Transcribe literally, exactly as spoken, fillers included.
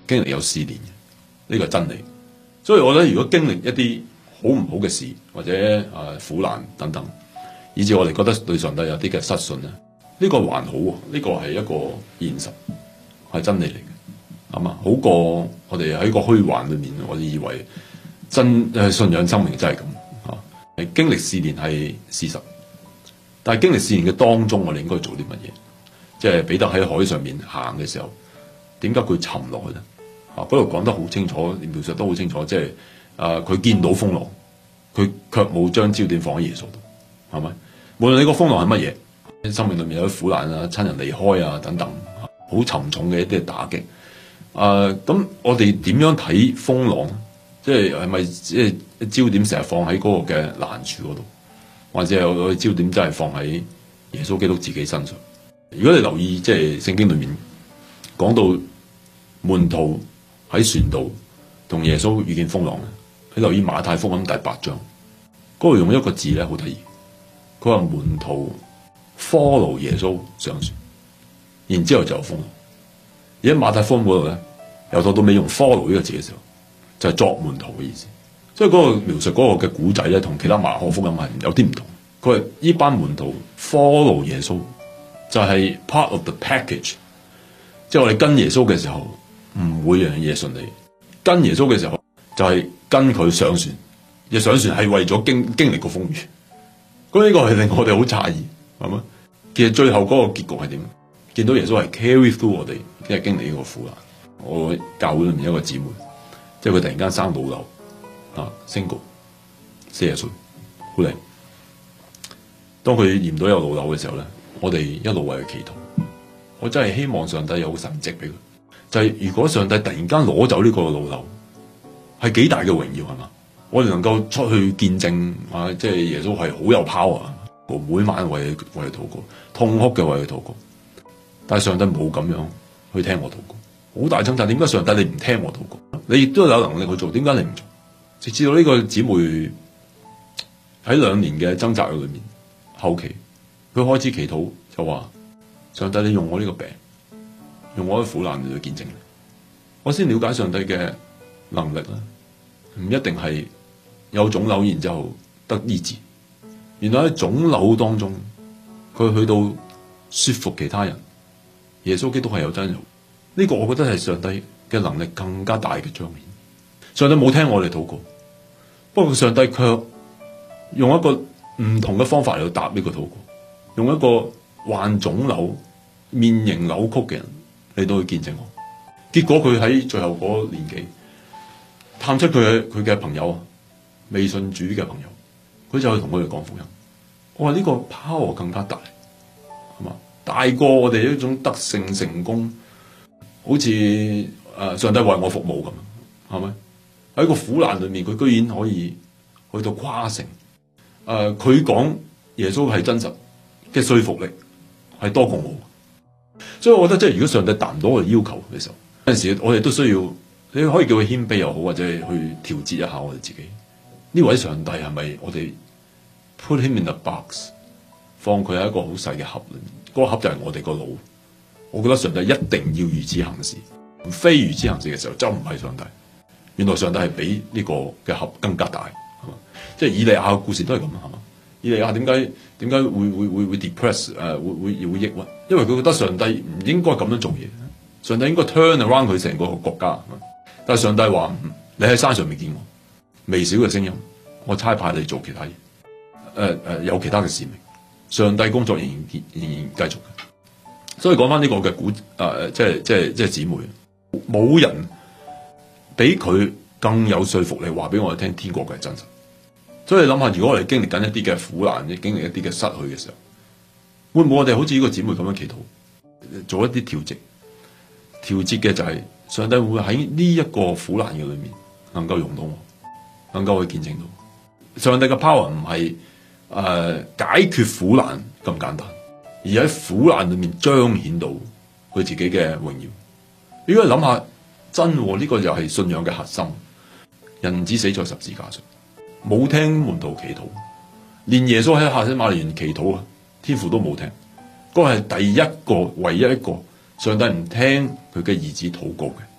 經歷有試煉嘅，呢個係真理。所以我覺得如果經歷一啲好唔好嘅事或者啊苦難等等，以至我哋覺得對上帝有啲嘅失信咧，呢個還好喎，呢個係一個現實，係真理嚟嘅，係嘛？好過我哋喺個虛幻裏面，我哋以為真誒信仰生命真係咁嚇。係經歷試煉係事實，但係經歷試煉嘅當中，我哋應該做啲乜嘢？即係彼得喺海上面行嘅時候，點解佢沉落去咧？啊，嗰度講得好清楚，描述得好清楚，即係啊，佢見到風浪，佢卻冇將焦點放喺耶穌度，係咪？無論你個風浪係乜嘢，生命裏面有啲苦難啊、親人離開啊等等，好沉重嘅一啲打擊。啊，咁我哋點樣睇風浪？即係係咪即係焦點成日放喺嗰個嘅難處嗰度，或者有個焦點真係放喺耶穌基督自己身上？如果你留意即係聖經裏面講到門徒喺船度同耶穌遇見風浪，你留意馬太福音第八章嗰度用一個字咧，好得意。佢話門徒 follow 耶穌上船，然之後就有風浪。而喺馬太福音嗰度咧，由頭到尾用 follow 呢個字嘅時候，就係、是、作門徒嘅意思。所以嗰個描述嗰個嘅古仔咧，同其他馬可福音係有啲唔同。佢話呢班門徒 follow 耶穌，就係 part of the package。即係我哋跟耶穌嘅時候，唔會樣樣嘢順利。跟耶穌嘅時候，就係、是、跟佢上船。而上船係為咗經經歷個風雨。咁呢個係令我哋好詫異，係嘛？其實最後嗰個結局係點？見到耶穌係 carry through 我哋，即係經歷呢個苦難。我教會裏面有一個姊妹，即係佢突然間生老瘤，啊 single， 四十歲，好靚。當佢驗到有老瘤嘅時候咧，我哋一路為佢祈禱。我真係希望上帝有個神蹟俾佢。就係、是、如果上帝突然間攞走呢個老瘤，係幾大嘅榮耀係嘛？我哋能夠出去見證啊，即係耶穌係好有 power，我每晚為佢為佢禱告，痛哭嘅為佢禱告。但係上帝冇咁樣去聽我禱告，好大掙扎。點解上帝你唔聽我禱告？你亦都有能力去做，點解你唔做？直至到呢個姊妹喺兩年嘅掙扎裏面，後期佢開始祈禱，就話：上帝你用我呢個病，用我嘅苦難嚟去見證你，我先了解上帝嘅能力啦。唔一定係有腫瘤然之後得醫治，原來喺腫瘤當中，佢去到說服其他人，耶穌基督係有真有。呢個我覺得係上帝嘅能力更加大嘅彰顯。上帝冇聽我哋禱告，不過上帝卻用一個唔同嘅方法嚟答呢個禱告，用一個患腫瘤、面型扭曲嘅人嚟到去見證我。結果佢喺最後嗰年紀探出佢嘅佢嘅朋友，未信主嘅朋友，佢就去同佢哋講福音。我話呢個 power 更加大，係嘛？大過我哋一種得勝成功，好似誒、呃、上帝為我服務咁，係咪？喺個苦難裏面，佢居然可以去到誇勝。誒、呃，佢講耶穌係真實嘅說服力係多過我，所以我覺得即係如果上帝達唔到我哋要求嘅時候，有陣時我哋都需要。你可以叫佢謙卑又好，或者去調節一下我哋自己。呢位上帝係咪我哋 put him in a box， 放佢喺一個好細嘅盒裏面？嗰、那個盒就係我哋個腦。我覺得上帝一定要如此行事，非如此行事嘅時候就唔係上帝。原來上帝係比呢個嘅盒更加大，係嘛？即係以利亞嘅故事都係咁啊，係嘛？以利亞點解點解會會會會 depress 誒、呃、會會會抑鬱？因為佢覺得上帝唔應該咁樣做嘢，上帝應該 turn around 佢成個國家。但係上帝話：你喺山上面見我，微小嘅聲音，我差派你做其他嘢。誒、呃、誒、呃，有其他嘅使命。上帝工作仍然仍然繼續嘅。所以講翻呢個嘅古誒、呃，即係即係即係姊妹，冇人比佢更有說服力，話俾我哋聽天國嘅係真實。所以你諗下，如果我哋經歷緊一啲嘅苦難，經歷一啲嘅失去嘅時候，會唔會我哋好似呢個姊妹咁樣祈禱，做一啲調節？調節嘅就係、是。上帝會喺呢一個苦難嘅裏面，能夠用到我，能夠去見證到上帝嘅 power 唔係誒解決苦難咁簡單，而喺苦難裏面彰顯到佢自己嘅榮耀。如果你諗下，真呢、這個又係信仰嘅核心。人子死在十字架上，冇聽門徒祈禱，連耶穌喺客西馬尼園祈禱啊，天父都冇聽。嗰、那個係第一個，唯一一個。上帝唔聽佢嘅兒子禱告嘅。